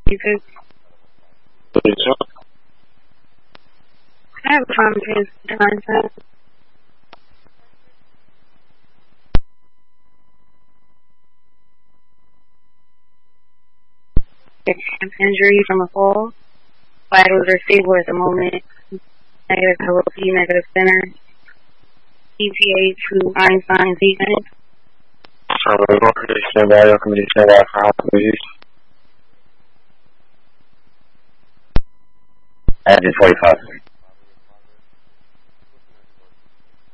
Jesus. I have a problem with his concept. Injury from a fall. Vitals are stable at the moment. Negative velocity, negative center. ETA to Einstein sequence. Engine 45.